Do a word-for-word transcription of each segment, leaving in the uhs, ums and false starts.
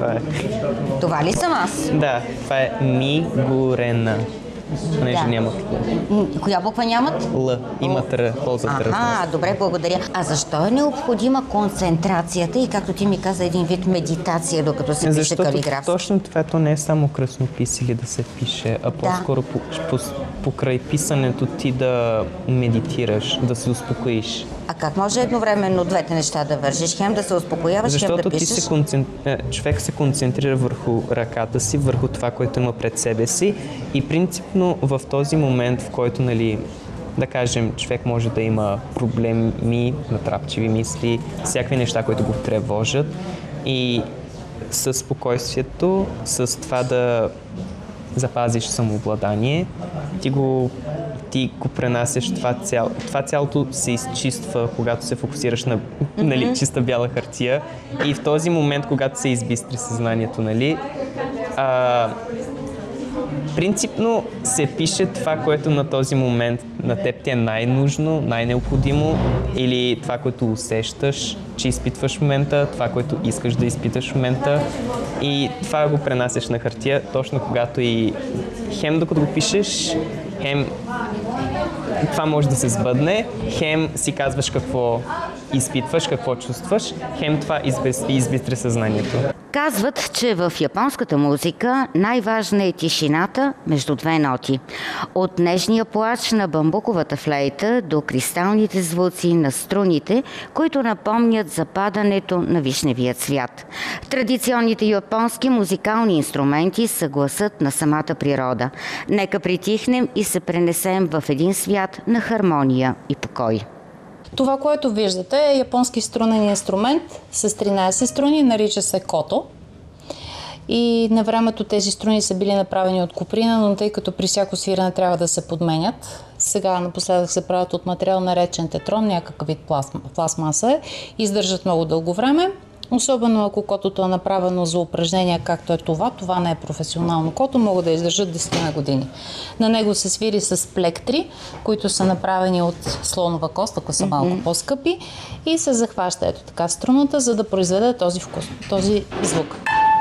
това е. Това ли съм аз? Да, това е Мигурена. Понеже Да. нямат М, Коя буква нямат? Л, имат Р, ползват Р. Аха, добре, благодаря. А защо е необходима концентрацията и, както ти ми каза, един вид медитация, докато се пише Защото калиграфски? точно това то не е само краснопис или да се пише, а по-скоро по, по, покрай писането ти да медитираш, да се успокоиш. А как може едновременно двете неща да вършиш? Хем да се успокояваш, хем Защото да ти пишеш? се концен... е, човек се концентрира върху ръката си, върху това, което има пред себе си и принципно в този момент, в който, нали, да кажем, човек може да има проблеми, натрапчиви мисли, всякакви неща, които го тревожат и със спокойствието, с това да запазиш самообладание, ти го, ти го пренасяш, това, цяло, това цялото се изчиства, когато се фокусираш на mm-hmm. нали, чиста бяла хартия и в този момент, когато се избистри съзнанието, нали, а, принципно се пише това, което на този момент на теб ти е най-нужно, най-необходимо или това, което усещаш, че изпитваш в момента, това, което искаш да изпиташ в момента и това го пренасяш на хартия, точно когато и хем докато го пишеш, хем това може да се сбъдне, хем си казваш какво изпитваш, какво чувстваш, хем това избистри съзнанието. Казват, че в японската музика най-важна е тишината между две ноти. От нежния плач на бамбуковата флейта до кристалните звуци на струните, които напомнят западането на вишневия цвят. Традиционните японски музикални инструменти са гласът на самата природа. Нека притихнем и се пренесем в един свят на хармония и покой. Това, което виждате, е японски струнен инструмент с тринайсет струни, нарича се кото. И на времето тези струни са били направени от коприна, но тъй като при всяко свирене трябва да се подменят, сега напоследък се правят от материал наречен тетрон, някакъв вид пластмаса е, издържат много дълго време. Особено ако котото е направено за упражнения, както е това, това не е професионално кото, могат да издържат десет на години. На него се свири с плектри, които са направени от слонова кост, ако са малко mm-hmm. по-скъпи, и се захваща ето така струната, за да произведе този вкус, този звук.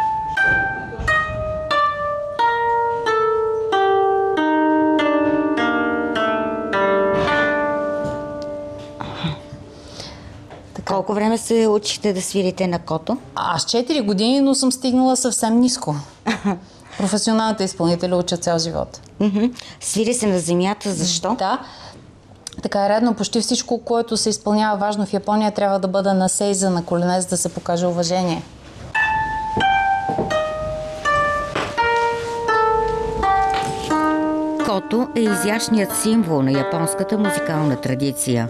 Колко време се учихте да свирите на кото? Аз четири години, но съм стигнала съвсем ниско. Професионалните изпълнители учат цял живот. Mm-hmm. Свири се на земята, защо? Да. Така е редно. Почти всичко, което се изпълнява важно в Япония, трябва да бъде на сейза, на колене, за да се покаже уважение. Кото е изящният символ на японската музикална традиция.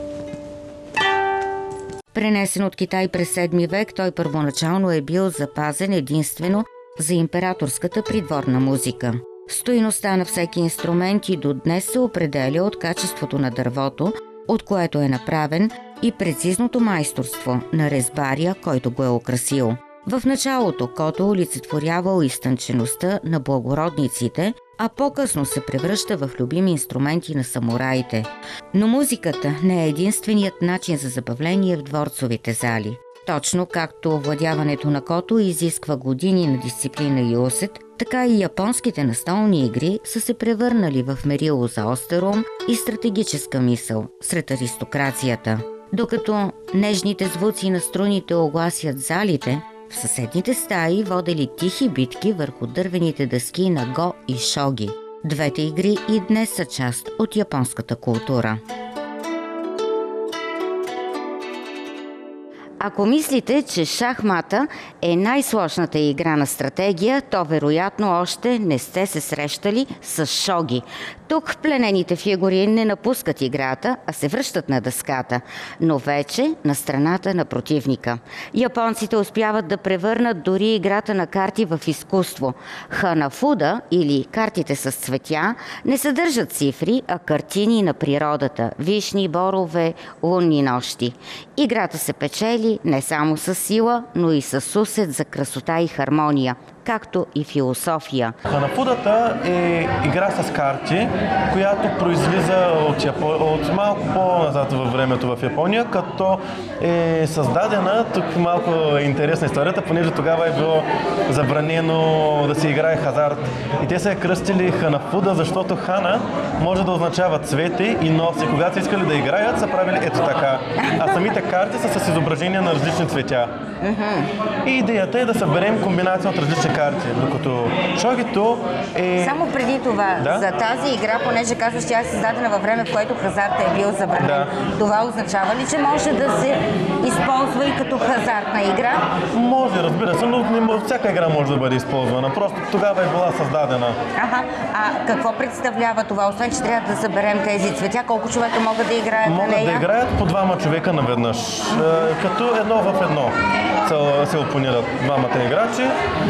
Пренесен от Китай през седми век, той първоначално е бил запазен единствено за императорската придворна музика. Стойността на всеки инструмент и до днес се определя от качеството на дървото, от което е направен, и прецизното майсторство на резбаря, който го е украсил. В началото кото олицетворявал изтънчеността на благородниците, а по-късно се превръща в любими инструменти на самураите. Но музиката не е единственият начин за забавление в дворцовите зали. Точно както овладяването на кото изисква години на дисциплина и усет, така и японските настолни игри са се превърнали в мерило за остър ум и стратегическа мисъл сред аристокрацията. Докато нежните звуци на струните огласят залите, в съседните стаи водели тихи битки върху дървените дъски на го и шоги. Двете игри и днес са част от японската култура. Ако мислите, че шахмата е най-сложната игра на стратегия, то вероятно още не сте се срещали с шоги. Тук пленените фигури не напускат играта, а се връщат на дъската, но вече на страната на противника. Японците успяват да превърнат дори играта на карти в изкуство. Ханафуда, или картите с цветя, не съдържат цифри, а картини на природата – вишни, борове, лунни нощи. Играта се печели не само с сила, но и с усет за красота и хармония, както и философия. Ханафудата е игра с карти, която произлиза от, Япо... от малко по-назад във времето в Япония, като е създадена, тук малко е интересна историята, понеже тогава е било забранено да се играе хазарт. И те се е кръстили Ханафуда, защото хана може да означава цвете и носи. Когато са искали да играят, са правили ето така. А самите карти са с изображения на различни цветя. И идеята е да съберем комбинация от различни карти, докато шогито е... Само преди това, да? за тази игра, понеже казваш, тя е създадена във време, в което хазарта е бил забранен. Да. Това означава ли, че може да се използва и като хазартна игра? Може, разбира се, но не, всяка игра може да бъде използвана. Просто тогава е била създадена. Аха. А какво представлява това? Освен, че трябва да съберем тези цветя, колко човека могат да играят Могат на нея? да играят по двама човека наведнъж. Е, като едно в едно се, се опонират двамата играчи.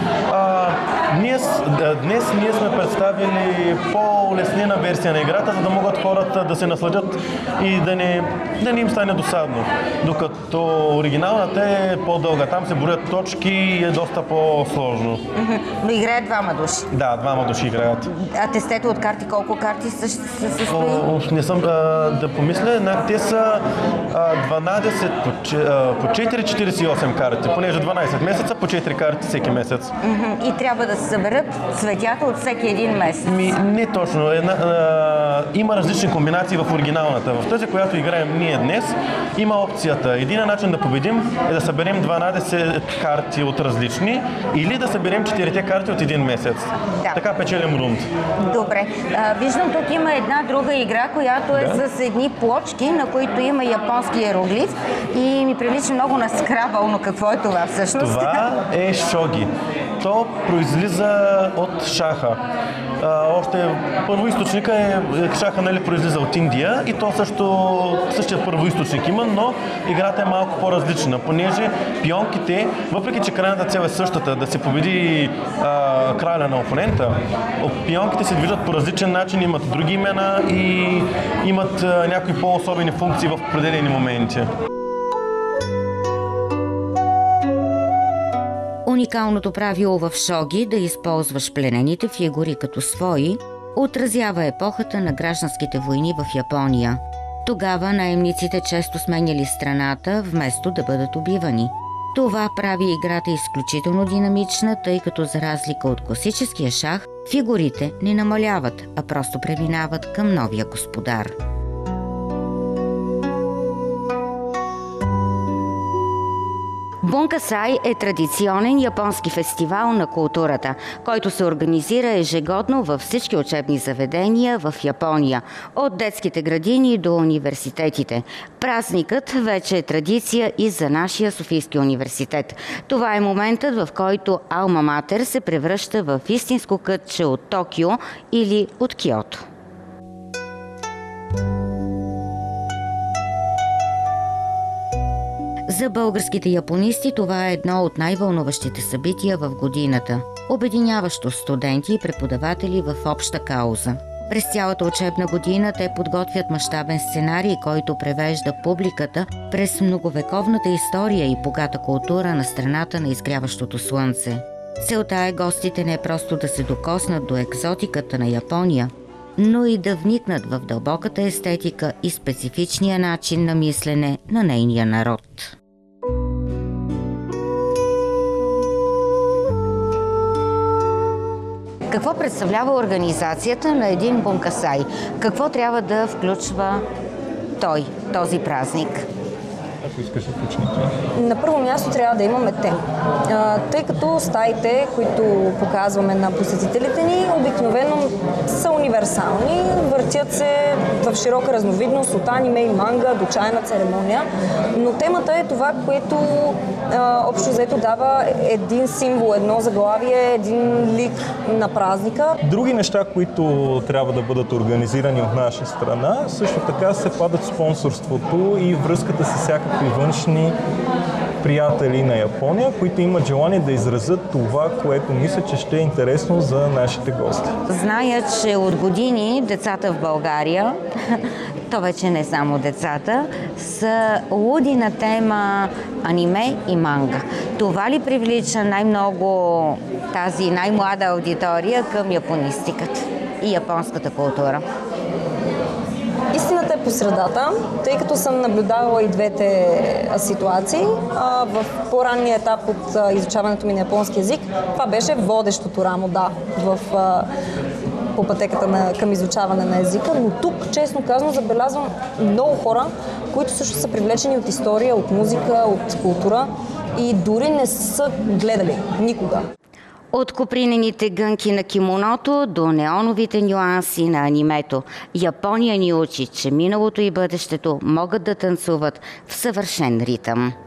А, днес, днес ние сме представили по-улеснена версия на играта, за да могат хората да се насладят и да не, да не им стане досадно. Докато оригиналната е по-дълга. Там се броят точки и е доста по-сложно. Но играят двама души. Да, двама души играят. А тестето от карти, колко карти се състои? О, не съм а, да помисля. Те са а, дванадесет по, а, по четири четиридесет и осем карти, понеже дванадесет месеца по четири карти всеки месец. И трябва да се съберат цветята от всеки един месец. Ми, не точно. Една, а, има различни комбинации в оригиналната. В тази, която играем ние днес, има опцията. Един начин да победим е да съберем дванадесет карти от различни или да съберем четирите карти от един месец. Да. Така печелим рунд. Добре. А, виждам, тук има една друга игра, която е Да. с едни плочки, на които има японски иероглиф и ми прилича много на скрабъл, но какво е това всъщност? Това е шоги. То произлиза от шаха. А, още първоизточника е, шаха, нали, произлиза от Индия и то също същия първоизточник има, но играта е малко по-различна, понеже пионките, въпреки че крайната цел е същата, да се победи а, краля на опонента, пионките се движат по различен начин, имат други имена и имат а, някои по-особени функции в определени моменти. Уникалното правило в шоги да използваш пленените фигури като свои отразява епохата на гражданските войни в Япония. Тогава наемниците често сменяли страната, вместо да бъдат убивани. Това прави играта изключително динамична, тъй като за разлика от класическия шах, фигурите не намаляват, а просто преминават към новия господар. Бункасай е традиционен японски фестивал на културата, който се организира ежегодно във всички учебни заведения в Япония, от детските градини до университетите. Празникът вече е традиция и за нашия Софийски университет. Това е моментът, в който Алма Матер се превръща в истинско кътче от Токио или от Киото. За българските японисти това е едно от най-вълнуващите събития в годината, обединяващо студенти и преподаватели в обща кауза. През цялата учебна година те подготвят мащабен сценарий, който превежда публиката през многовековната история и богата култура на страната на изгряващото слънце. Целта е гостите не просто да се докоснат до екзотиката на Япония, но и да вникнат в дълбоката естетика и специфичния начин на мислене на нейния народ. Какво представлява организацията на един бункасай? Какво трябва да включва той, този празник? Ако искаш да включим това. На първо място трябва да имаме тема, тъй като стаите, които показваме на посетителите ни, обикновено са универсални, въртят се в широка разновидност от аниме и манга до чайна церемония, но темата е това, което а, общо взето дава един символ, едно заглавие, един лик на празника. Други неща, които трябва да бъдат организирани от наша страна, също така се падат спонсорството и връзката с всякакви външни приятели на Япония, които имат желание да изразят това, което мисля, че ще е интересно за нашите гости. Зная, че от години децата в България то вече не само децата, са луди на тема аниме и манга. Това ли привлича най-много тази най-млада аудитория към японистиката и японската култура? Истината е по средата, тъй като съм наблюдавала и двете ситуации. А, в по-ранния етап от а, изучаването ми на японски език, това беше водещото рамо, да, в, а, по пътеката на, към изучаване на езика, но тук, честно казано, забелязвам много хора, които също са привлечени от история, от музика, от култура и дори не са гледали никога. От копринените гънки на кимоното до неоновите нюанси на анимето, Япония ни учи, че миналото и бъдещето могат да танцуват в съвършен ритъм.